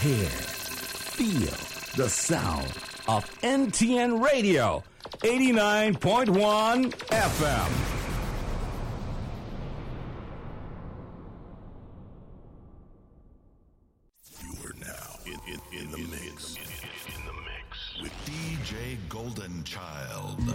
hear, feel the sound of NTN Radio 89.1 FM. In the mix with DJ Golden Child.